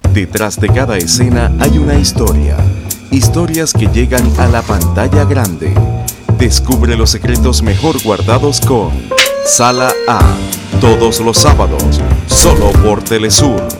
Detrás de cada escena hay una historia. Historias que llegan a la pantalla grande. Descubre los secretos mejor guardados con Sala A. Todos los sábados, solo por Telesur.